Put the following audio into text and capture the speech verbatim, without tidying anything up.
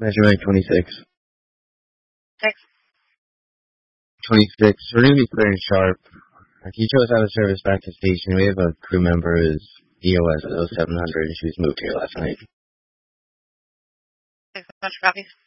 Measurement twenty-six. Six. twenty-six. We're going to be clear and sharp. He chose out of service back to station. We have a crew member who's E O S at oh seven hundred and she was moved here last night. Six, much copies.